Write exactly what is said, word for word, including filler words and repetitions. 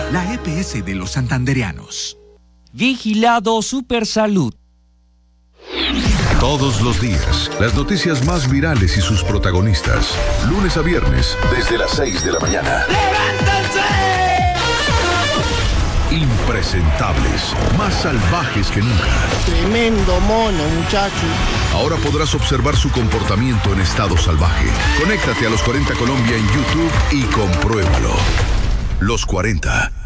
la E P S de los santandereanos. Vigilado Supersalud. Todos los días, las noticias más virales y sus protagonistas. Lunes a viernes, desde las seis de la mañana. ¡Levántense! Impresentables, más salvajes que nunca. Tremendo mono, muchacho. Ahora podrás observar su comportamiento en estado salvaje. Conéctate a Los cuarenta Colombia en YouTube y compruébalo. Los cuarenta.